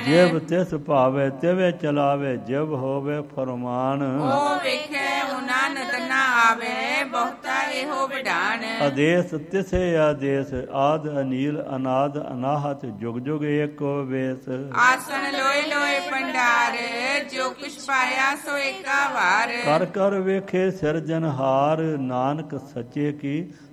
ਜਿਵ ਤਿਸ ਭਾਵੇ ਤਿਵੇਂ ਚਲਾਵੇ, ਜਿਵ ਹੋਵੇ ਫਰਮਾਨ। ਉਹ ਵੇਖੇ ਉਹਨਾਂ ਨਦਰ ਨਾ ਆਵੇ, ਬਹੁਤਾ ਇਹੋ ਵਿਡਾਣ। ਆਦੇਸ ਤਿਸੇ ਆਦੇਸ, ਆਦ ਅਨੀਲ ਅਨਾਦ ਅਨਾਹਤ, ਜੁਗ ਜੁਗ ਏਕੋ ਵੇਸ। ਆਸਣ ਲੋਏ ਲੋਏ ਭੰਡਾਰ, ਜੋ ਕੁਛ ਪਾਇਆ ਸੋ ਏਕਾ ਵਾਰ। ਕਰ ਕਰ ਵੇਖੇ ਸਿਰਜਨਹਾਰ, ਨਾਨਕ ਸੱਚੇ ਕੀ